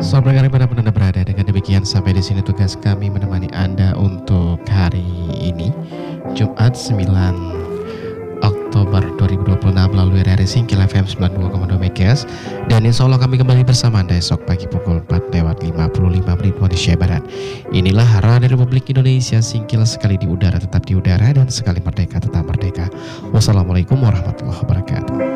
Selamat pagi pada Anda berada. Dengan demikian sampai di sini tugas kami menemani Anda untuk hari ini Jumat 9 Oktober 2026 melalui RRI Singkil FM 92,2 MHz, dan insya Allah kami kembali bersama Anda esok pagi pukul 4 lewat 55 menit Indonesia Barat. Inilah Radio Republik Indonesia, Singkil sekali di udara tetap di udara dan sekali merdeka tetap merdeka. Wassalamualaikum warahmatullahi wabarakatuh.